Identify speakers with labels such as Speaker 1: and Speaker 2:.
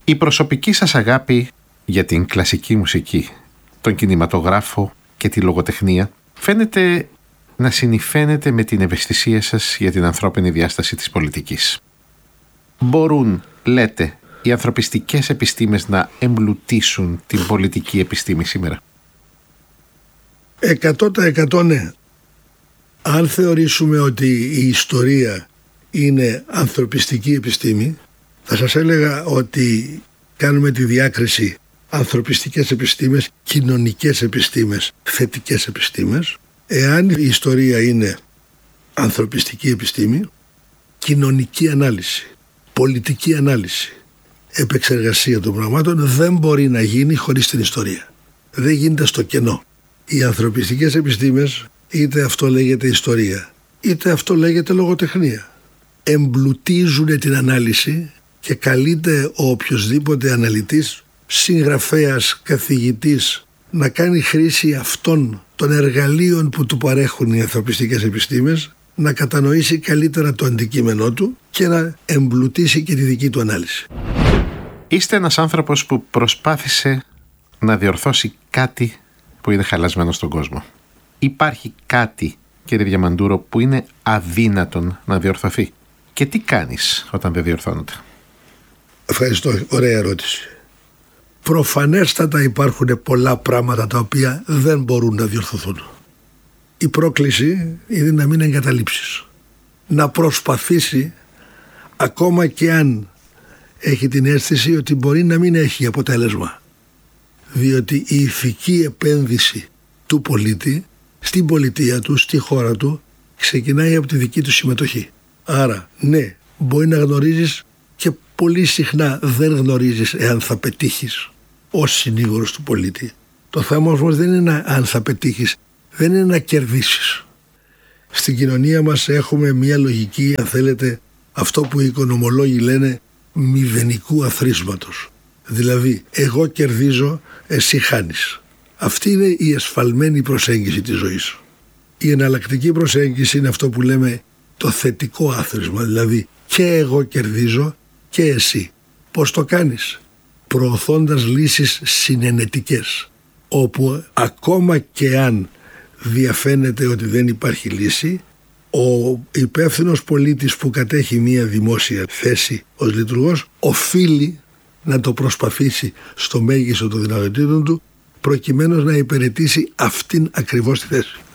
Speaker 1: Η προσωπική σας αγάπη για την κλασική μουσική, τον κινηματογράφο και τη λογοτεχνία φαίνεται να συνυφαίνεται με την ευαισθησία σας για την ανθρώπινη διάσταση της πολιτικής. Μπορούν, λέτε, οι ανθρωπιστικές επιστήμες να εμπλουτίσουν την πολιτική επιστήμη σήμερα?
Speaker 2: 100% ναι. Αν θεωρήσουμε ότι η ιστορία είναι ανθρωπιστική επιστήμη, θα σας έλεγα ότι κάνουμε τη διάκριση ανθρωπιστικές επιστήμες, κοινωνικές επιστήμες, θετικές επιστήμες. Εάν η ιστορία είναι ανθρωπιστική επιστήμη, κοινωνική ανάλυση, πολιτική ανάλυση, επεξεργασία των πραγμάτων δεν μπορεί να γίνει χωρίς την ιστορία. Δεν γίνεται στο κενό. Οι ανθρωπιστικές επιστήμες, είτε αυτό λέγεται ιστορία, είτε αυτό λέγεται λογοτεχνία, εμπλουτίζουν την ανάλυση και καλείται ο οποιοσδήποτε αναλυτής, συγγραφέας, καθηγητής να κάνει χρήση αυτών των εργαλείων που του παρέχουν οι ανθρωπιστικές επιστήμες, να κατανοήσει καλύτερα το αντικείμενό του και να εμπλουτίσει και τη δική του ανάλυση.
Speaker 1: Είστε ένας άνθρωπος που προσπάθησε να διορθώσει κάτι που είναι χαλασμένο στον κόσμο. Υπάρχει κάτι, κύριε Διαμαντούρο, που είναι αδύνατον να διορθωθεί? Και τι κάνεις όταν δεν διορθώνεται?
Speaker 2: Ευχαριστώ, ωραία ερώτηση. Προφανέστατα υπάρχουν πολλά πράγματα τα οποία δεν μπορούν να διορθωθούν. Η πρόκληση είναι να μην εγκαταλείψεις. Να προσπαθήσει, ακόμα και αν έχει την αίσθηση ότι μπορεί να μην έχει αποτέλεσμα. Διότι η ηθική επένδυση του πολίτη στην πολιτεία του, στη χώρα του, ξεκινάει από τη δική του συμμετοχή. Άρα, ναι, μπορεί να γνωρίζεις και πολύ συχνά δεν γνωρίζεις εάν θα πετύχεις ως συνήγορος του πολίτη. Το θέμα όμως δεν είναι αν θα πετύχεις, δεν είναι να κερδίσεις. Στην κοινωνία μας έχουμε μια λογική, αν θέλετε, αυτό που οι οικονομολόγοι λένε μηδενικού αθροίσματος. Δηλαδή, εγώ κερδίζω, εσύ χάνεις. Αυτή είναι η εσφαλμένη προσέγγιση της ζωής. Η εναλλακτική προσέγγιση είναι αυτό που λέμε το θετικό άθροισμα, δηλαδή και εγώ κερδίζω και εσύ. Πώς το κάνεις? Προωθώντας λύσεις συνενετικές, όπου ακόμα και αν διαφαίνεται ότι δεν υπάρχει λύση, ο υπεύθυνος πολίτης που κατέχει μία δημόσια θέση ως λειτουργός οφείλει να το προσπαθήσει στο μέγιστο των δυνατοτήτων του, προκειμένου να υπηρετήσει αυτήν ακριβώς τη θέση.